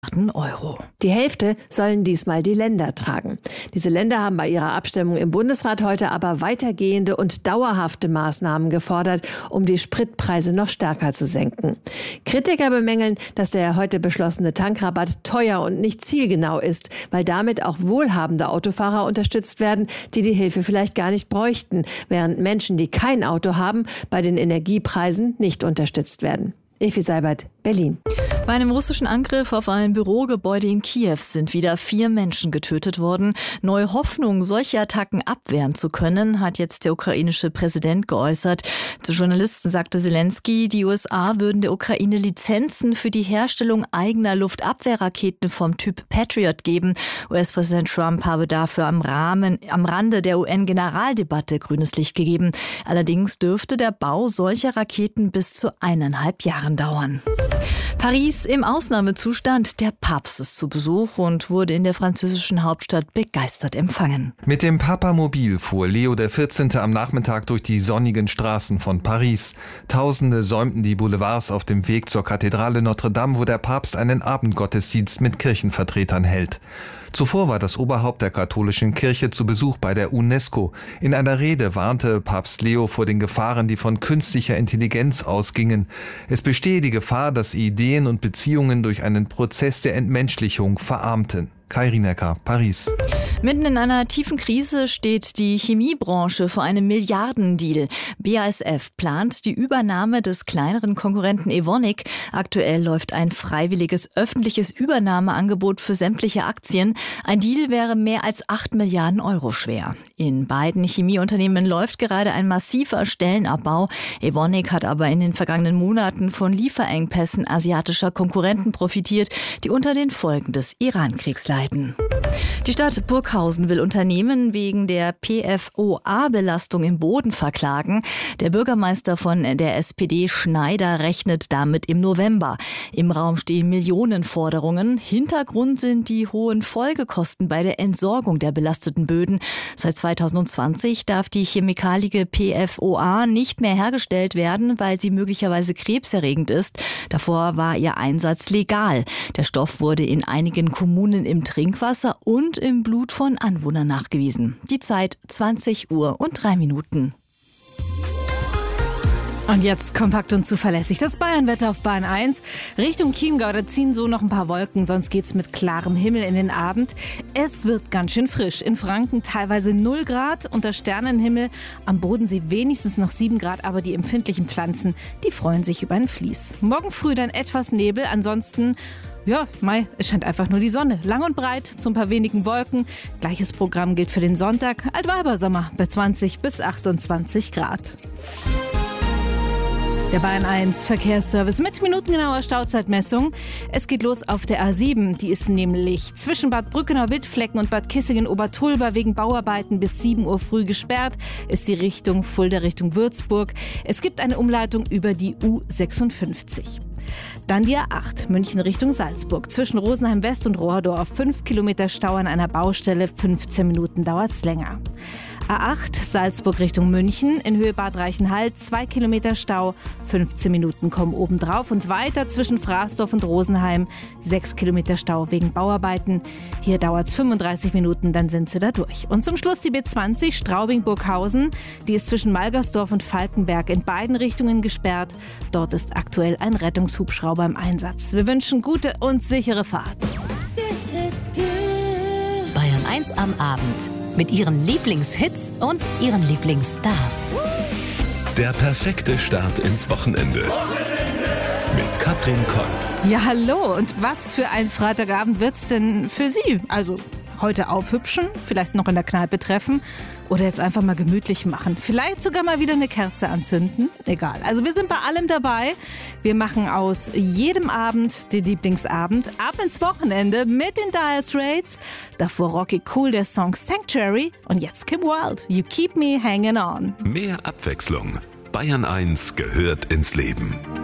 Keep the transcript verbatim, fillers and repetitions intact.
Euro. Die Hälfte sollen diesmal die Länder tragen. Diese Länder haben bei ihrer Abstimmung im Bundesrat heute aber weitergehende und dauerhafte Maßnahmen gefordert, um die Spritpreise noch stärker zu senken. Kritiker bemängeln, dass der heute beschlossene Tankrabatt teuer und nicht zielgenau ist, weil damit auch wohlhabende Autofahrer unterstützt werden, die die Hilfe vielleicht gar nicht bräuchten, während Menschen, die kein Auto haben, bei den Energiepreisen nicht unterstützt werden. Evi Seibert, Berlin. Bei einem russischen Angriff auf ein Bürogebäude in Kiew sind wieder vier Menschen getötet worden. Neue Hoffnung, solche Attacken abwehren zu können, hat jetzt der ukrainische Präsident geäußert. Zu Journalisten sagte Zelensky, die U S A würden der Ukraine Lizenzen für die Herstellung eigener Luftabwehrraketen vom Typ Patriot geben. U S-Präsident Trump habe dafür am, Rahmen, am Rande der U N-Generaldebatte grünes Licht gegeben. Allerdings dürfte der Bau solcher Raketen bis zu eineinhalb Jahren dauern. Paris im Ausnahmezustand. Der Papst ist zu Besuch und wurde in der französischen Hauptstadt begeistert empfangen. Mit dem Papamobil fuhr Leo der vierzehnte am Nachmittag durch die sonnigen Straßen von Paris. Tausende säumten die Boulevards auf dem Weg zur Kathedrale Notre Dame, wo der Papst einen Abendgottesdienst mit Kirchenvertretern hält. Zuvor war das Oberhaupt der katholischen Kirche zu Besuch bei der UNESCO. In einer Rede warnte Papst Leo vor den Gefahren, die von künstlicher Intelligenz ausgingen. Es bestehe die Gefahr, dass Ideen und Beziehungen durch einen Prozess der Entmenschlichung verarmten. Kai Rienecker, Paris. Mitten in einer tiefen Krise steht die Chemiebranche vor einem Milliardendeal. B A S F plant die Übernahme des kleineren Konkurrenten Evonik. Aktuell läuft ein freiwilliges öffentliches Übernahmeangebot für sämtliche Aktien. Ein Deal wäre mehr als acht Milliarden Euro schwer. In beiden Chemieunternehmen läuft gerade ein massiver Stellenabbau. Evonik hat aber in den vergangenen Monaten von Lieferengpässen asiatischer Konkurrenten profitiert, die unter den Folgen des Iran-Kriegs leiden. Die Stadt Burghausen will Unternehmen wegen der P F O A-Belastung im Boden verklagen. Der Bürgermeister von der S P D Schneider rechnet damit im November. Im Raum stehen Millionenforderungen. Hintergrund sind die hohen Folgekosten bei der Entsorgung der belasteten Böden. Seit zweitausendzwanzig darf die chemikalige P F O A nicht mehr hergestellt werden, weil sie möglicherweise krebserregend ist. Davor war ihr Einsatz legal. Der Stoff wurde in einigen Kommunen im Trinkwasser und im Blut von Anwohnern nachgewiesen. Die Zeit zwanzig Uhr und drei Minuten. Und jetzt kompakt und zuverlässig das Bayernwetter auf Bahn eins. Richtung Chiemgau, da ziehen so noch ein paar Wolken, sonst geht's mit klarem Himmel in den Abend. Es wird ganz schön frisch. In Franken teilweise null Grad, unter Sternenhimmel. Am Bodensee wenigstens noch sieben Grad, aber die empfindlichen Pflanzen, die freuen sich über ein Vlies. Morgen früh dann etwas Nebel, ansonsten ja, Mai, es scheint einfach nur die Sonne. Lang und breit, zu ein paar wenigen Wolken. Gleiches Programm gilt für den Sonntag. Altweibersommer bei zwanzig bis achtundzwanzig Grad. Der Bayern eins Verkehrsservice mit minutengenauer Stauzeitmessung. Es geht los auf der A sieben. Die ist nämlich zwischen Bad Brückenau-Wittflecken und Bad Kissingen-Obertulba wegen Bauarbeiten bis sieben Uhr früh gesperrt. Ist die Richtung Fulda Richtung Würzburg. Es gibt eine Umleitung über die U sechsundfünfzig. Dann die A acht, München Richtung Salzburg. Zwischen Rosenheim West und Rohrdorf fünf Kilometer Stau an einer Baustelle, fünfzehn Minuten dauert's länger. A acht, Salzburg Richtung München, in Höhe Bad Reichenhall, zwei Kilometer Stau, fünfzehn Minuten kommen obendrauf und weiter zwischen Fraßdorf und Rosenheim, sechs Kilometer Stau wegen Bauarbeiten. Hier dauert's fünfunddreißig Minuten, dann sind sie da durch. Und zum Schluss die B zwanzig, Straubing-Burghausen, die ist zwischen Malgersdorf und Falkenberg in beiden Richtungen gesperrt. Dort ist aktuell ein Rettungshubschrauber im Einsatz. Wir wünschen gute und sichere Fahrt. Bayern eins am Abend. Mit ihren Lieblingshits und ihren Lieblingsstars. Der perfekte Start ins Wochenende. Mit Katrin Kolb. Ja, hallo. Und was für ein Freitagabend wird's denn für Sie? Also heute aufhübschen, vielleicht noch in der Kneipe treffen oder jetzt einfach mal gemütlich machen. Vielleicht sogar mal wieder eine Kerze anzünden. Egal. Also wir sind bei allem dabei. Wir machen aus jedem Abend den Lieblingsabend. Ab ins Wochenende mit den Dire Straits. Davor Rocky Cool, der Song Sanctuary. Und jetzt Kim Wilde, You Keep Me Hanging On. Mehr Abwechslung. Bayern eins gehört ins Leben.